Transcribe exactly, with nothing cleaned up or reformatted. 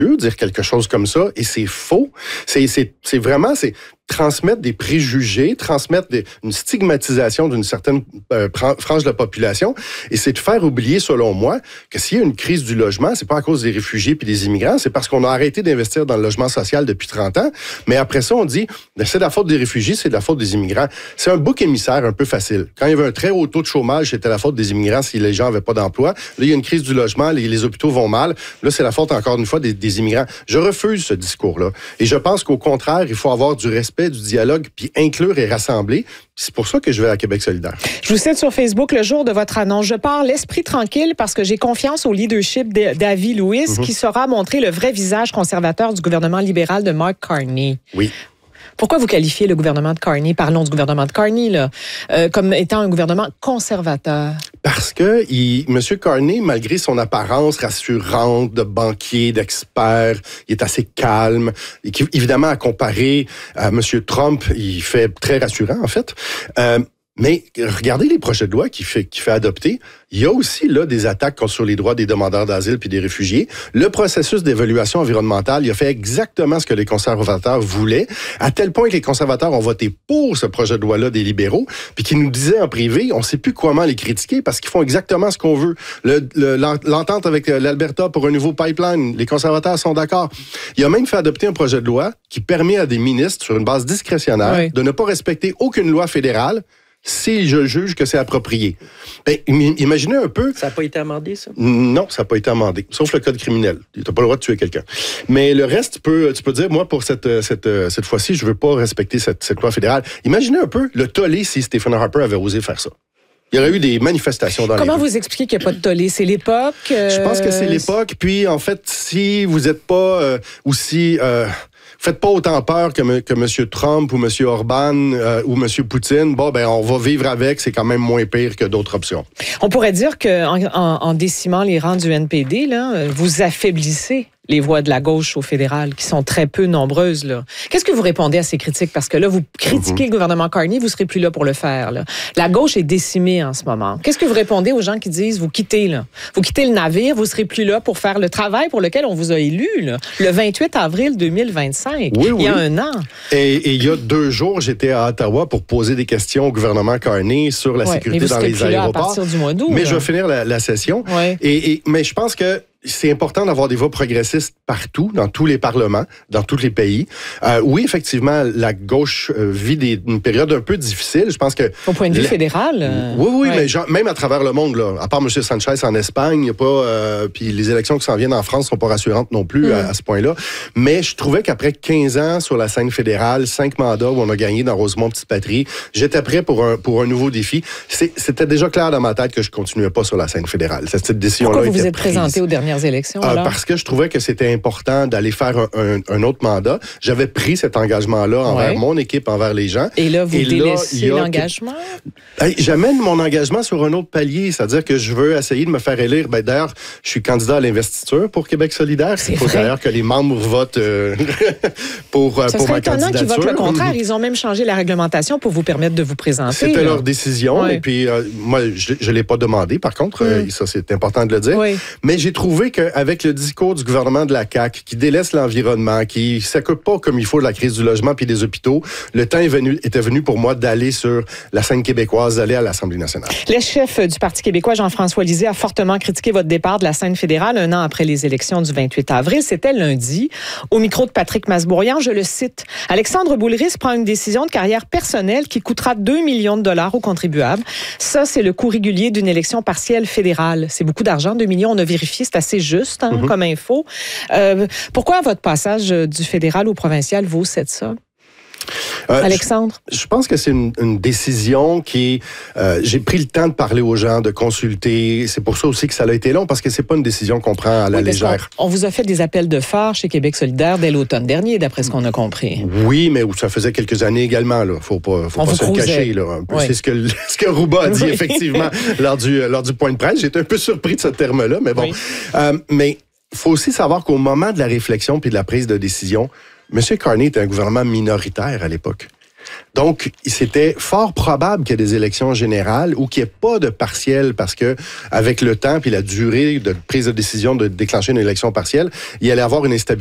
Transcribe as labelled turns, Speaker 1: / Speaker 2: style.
Speaker 1: dire quelque chose comme ça, et c'est faux. C'est, c'est, c'est vraiment, c'est transmettre des préjugés, transmettre des, une stigmatisation d'une certaine euh, frange de la population, et c'est de faire oublier, selon moi, que s'il y a une crise du logement, c'est pas à cause des réfugiés puis des immigrants, c'est parce qu'on a arrêté d'investir dans le logement social depuis trente ans, mais après ça, on dit, c'est de la faute des réfugiés, c'est de la faute des immigrants. C'est un bouc émissaire un peu facile. Quand il y avait un très haut taux de chômage, c'était la faute des immigrants si les gens n'avaient pas d'emploi. Là, il y a une crise du logement, les, les hôpitaux vont mal. Là, c'est la faute, encore une fois, des, des immigrants. Je refuse ce discours-là. Et je pense qu'au contraire, il faut avoir du respect, du dialogue, puis inclure et rassembler. C'est pour ça que je vais à Québec solidaire.
Speaker 2: Je vous cite sur Facebook le jour de votre annonce. Je pars l'esprit tranquille parce que j'ai confiance au leadership d'Avi Lewis mm-hmm. qui saura montrer le vrai visage conservateur du gouvernement libéral de Mark Carney.
Speaker 1: Oui.
Speaker 2: Pourquoi vous qualifiez le gouvernement de Carney, parlons du gouvernement de Carney, là, euh, comme étant un gouvernement conservateur?
Speaker 1: Parce que il, M. Carney, malgré son apparence rassurante de banquier, d'expert, il est assez calme. Et qui, évidemment, à comparer à M. Trump, il fait très rassurant, en fait. Euh, Mais regardez les projets de loi qu'il fait, qu'il fait adopter. Il y a aussi là des attaques sur les droits des demandeurs d'asile puis des réfugiés. Le processus d'évaluation environnementale, il a fait exactement ce que les conservateurs voulaient, à tel point que les conservateurs ont voté pour ce projet de loi-là des libéraux, puis qui nous disaient en privé, on ne sait plus comment les critiquer parce qu'ils font exactement ce qu'on veut. Le, le, l'entente avec l'Alberta pour un nouveau pipeline, les conservateurs sont d'accord. Il a même fait adopter un projet de loi qui permet à des ministres, sur une base discrétionnaire, oui. de ne pas respecter aucune loi fédérale si je juge que c'est approprié. Ben, imaginez un peu...
Speaker 3: Ça n'a pas été amendé, ça?
Speaker 1: Non, ça n'a pas été amendé, sauf le code criminel. Tu n'as pas le droit de tuer quelqu'un. Mais le reste, tu peux, tu peux dire, moi, pour cette, cette, cette fois-ci, je ne veux pas respecter cette, cette loi fédérale. Imaginez un peu le tollé si Stephen Harper avait osé faire ça. Il y aurait eu des manifestations dans
Speaker 2: Comment
Speaker 1: les rues.
Speaker 2: vous expliquez qu'il n'y a pas de tollé? C'est l'époque? Euh...
Speaker 1: Je pense que c'est l'époque. Puis, en fait, si vous n'êtes pas euh, aussi... Euh, Faites pas autant peur que, que M. Trump ou M. Orban euh, ou M. Poutine. Bon, ben, on va vivre avec. C'est quand même moins pire que d'autres options.
Speaker 2: On pourrait dire qu'en en, en décimant les rangs du N P D, là, vous affaiblissez les voix de la gauche au fédéral, qui sont très peu nombreuses. Là. Qu'est-ce que vous répondez à ces critiques? Parce que là, vous critiquez mm-hmm. le gouvernement Carney, vous ne serez plus là pour le faire. Là. La gauche est décimée en ce moment. Qu'est-ce que vous répondez aux gens qui disent, vous quittez, là. Vous quittez le navire, vous ne serez plus là pour faire le travail pour lequel on vous a élu, là, le vingt-huit avril deux mille vingt-cinq,
Speaker 1: oui,
Speaker 2: il y a
Speaker 1: oui.
Speaker 2: un an.
Speaker 1: Et, et il y a deux jours, j'étais à Ottawa pour poser des questions au gouvernement Carney sur la ouais, sécurité dans les aéroports. À
Speaker 2: partir du mois d'août,
Speaker 1: mais
Speaker 2: là.
Speaker 1: je vais finir la, la session.
Speaker 2: Ouais.
Speaker 1: Et, et, mais je pense que c'est important d'avoir des voix progressistes partout, dans tous les parlements, dans tous les pays. Euh, oui, effectivement, la gauche euh, vit des, une période un peu difficile. Je pense que...
Speaker 2: Au point de vue
Speaker 1: la...
Speaker 2: fédéral? Euh...
Speaker 1: Oui, oui,
Speaker 2: ouais.
Speaker 1: mais genre, même à travers le monde, là, à part M. Sanchez en Espagne, il n'y a pas... Euh, puis les élections qui s'en viennent en France ne sont pas rassurantes non plus mm. à, à ce point-là. Mais je trouvais qu'après quinze ans sur la scène fédérale, cinq mandats où on a gagné dans Rosemont Petite Patrie, j'étais prêt pour un, pour un nouveau défi. C'est, c'était déjà clair dans ma tête que je ne continuais pas sur la scène fédérale. Cette, cette décision-là
Speaker 2: Pourquoi vous
Speaker 1: était
Speaker 2: vous êtes
Speaker 1: prise.
Speaker 2: présenté aux dernières élections?
Speaker 1: Euh, parce que je trouvais que c'était important d'aller faire un, un, un autre mandat. J'avais pris cet engagement-là envers ouais. mon équipe, envers les gens.
Speaker 2: Et là, vous Et délaissez là, l'engagement?
Speaker 1: Que... Hey, j'amène mon engagement sur un autre palier, c'est-à-dire que je veux essayer de me faire élire. Ben, d'ailleurs, je suis candidat à l'investiture pour Québec solidaire. Il faut d'ailleurs que les membres votent euh, pour,
Speaker 2: Ça
Speaker 1: pour ma candidature.
Speaker 2: Ça serait étonnant qu'ils votent le contraire. Ils ont même changé la réglementation pour vous permettre de vous présenter.
Speaker 1: C'était
Speaker 2: là.
Speaker 1: leur décision.
Speaker 2: Ouais.
Speaker 1: Et puis, euh, moi, je ne l'ai pas demandé, par contre. Mm. Euh, ça, c'est important de le dire.
Speaker 2: Oui.
Speaker 1: Mais j'ai trouvé qu'avec le discours du gouvernement de la C A Q, qui délaisse l'environnement, qui ne s'occupe pas comme il faut de la crise du logement puis des hôpitaux, le temps est venu, était venu pour moi d'aller sur la scène québécoise, d'aller à l'Assemblée nationale.
Speaker 2: Le chef du Parti québécois, Jean-François Lisée, a fortement critiqué votre départ de la scène fédérale un an après les élections du vingt-huit avril. C'était lundi. Au micro de Patrick Masbourian, je le cite. « Alexandre Boulris prend une décision de carrière personnelle qui coûtera deux millions de dollars aux contribuables. Ça, c'est le coût régulier d'une élection partielle fédérale. C'est beaucoup d'argent, deux millions. On a vérifié, c'est assez juste hein, mm-hmm. comme info. Euh, pourquoi votre passage du fédéral au provincial vaut cette somme? Euh, Alexandre?
Speaker 1: Je, je pense que c'est une, une décision qui... Euh, j'ai pris le temps de parler aux gens, de consulter. C'est pour ça aussi que ça a été long, parce que c'est pas une décision qu'on prend à la oui, légère.
Speaker 2: On, on vous a fait des appels de phare chez Québec solidaire dès l'automne dernier, d'après ce qu'on a compris.
Speaker 1: Oui, mais ça faisait quelques années également. Là. Faut pas, faut pas se le cacher. Là, un peu. Oui. C'est ce que, ce que Rouba a dit, oui. effectivement, lors du, lors du point de presse. J'étais un peu surpris de ce terme-là, mais bon. Oui. Euh, mais il faut aussi savoir qu'au moment de la réflexion puis de la prise de décision, M. Carney était un gouvernement minoritaire à l'époque. Donc, c'était fort probable qu'il y ait des élections générales ou qu'il n'y ait pas de partiel parce que, avec le temps puis la durée de prise de décision de déclencher une élection partielle, il y allait avoir une instabilité.